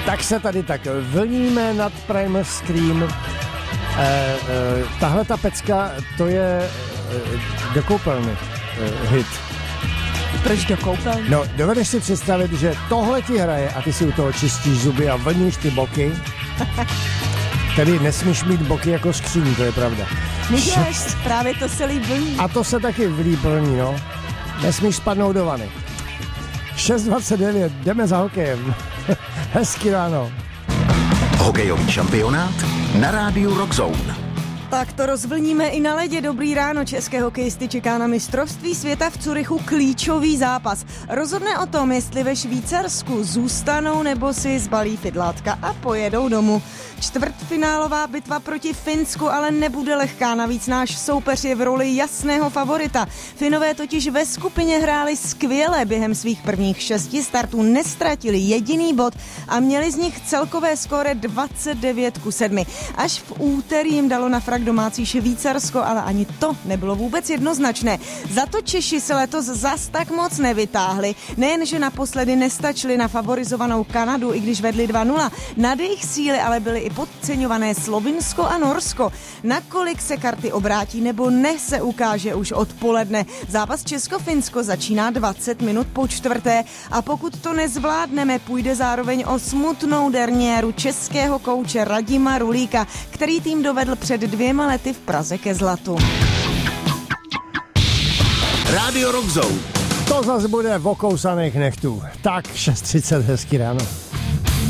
Tak se tady tak vlníme nad Primal Scream. Tahle ta pecka, to je do koupelny hit. Proč do koupelny? No, dovedeš si představit, že tohle ti hraje a ty si u toho čistíš zuby a vlníš ty boky. Tedy nesmíš mít boky jako skříň, to je pravda. Neděláš, právě to se líp vlní. A to se taky vlní, no. Nesmíš spadnout do vany. 6:29, jdeme za hokejem. Hezky ráno. Hokejový šampionát na rádiu Rock Zone. Tak to rozvlníme i na ledě. Dobrý ráno, české hokejisty čeká na mistrovství světa v Curychu klíčový zápas. Rozhodne o tom, jestli ve Švýcarsku zůstanou nebo si zbalí fidlátka a pojedou domů. Čtvrtfinálová bitva proti Finsku ale nebude lehká, navíc náš soupeř je v roli jasného favorita. Finové totiž ve skupině hráli skvěle, během svých prvních 6 startů nestratili jediný bod a měli z nich celkové skóre 29:7. Až v úterý jim dalo na frak domácí Švýcarsko, ale ani to nebylo vůbec jednoznačné. Za to Češi se letos zas tak moc nevytáhli. Nejenže naposledy nestačili na favorizovanou Kanadu, i když vedli 2:0. Nad jejich síly ale byly i podceňované Slovinsko a Norsko. Nakolik se karty obrátí nebo ne, se ukáže už odpoledne. Zápas Česko-Finsko začíná 20 minut po 4. a pokud to nezvládneme, půjde zároveň o smutnou derniéru českého kouče Radima Rulíka, který tým dovedl před 2 lety v Praze ke zlatu. Rádio Rock Zone. To zase bude v okousaných nechtů. Tak 6:30, hezky ráno.